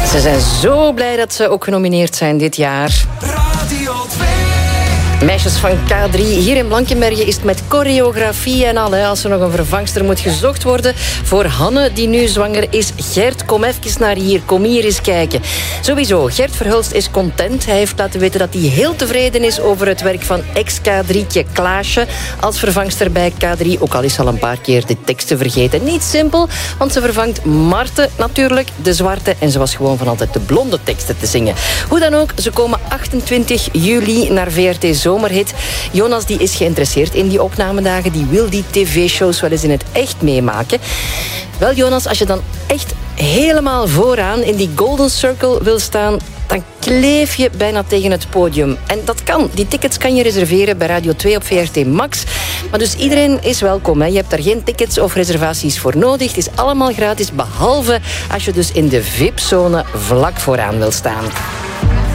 Ze zijn zo blij dat ze ook genomineerd zijn dit jaar. Radio 2. Meisjes van K3, hier in Blankenberge is het met choreografie en al. Als er nog een vervangster moet gezocht worden voor Hanne, die nu zwanger is. Gert, kom even naar hier. Kom hier eens kijken. Sowieso, Gert Verhulst is content. Hij heeft laten weten dat hij heel tevreden is over het werk van ex-K3'tje Klaasje als vervangster bij K3. Ook al is ze al een paar keer de teksten vergeten. Niet simpel, want ze vervangt Marten natuurlijk, de zwarte. En ze was gewoon van altijd de blonde teksten te zingen. Hoe dan ook, ze komen 28 juli naar VRT Zomerhit. Jonas die is geïnteresseerd in die opnamedagen. Die wil die tv-shows wel eens in het echt meemaken. Wel Jonas, als je dan echt helemaal vooraan in die Golden Circle wil staan, dan kleef je bijna tegen het podium. En dat kan. Die tickets kan je reserveren bij Radio 2 op VRT Max. Maar dus iedereen is welkom. Hè. Je hebt daar geen tickets of reservaties voor nodig. Het is allemaal gratis, behalve als je dus in de VIP-zone vlak vooraan wil staan.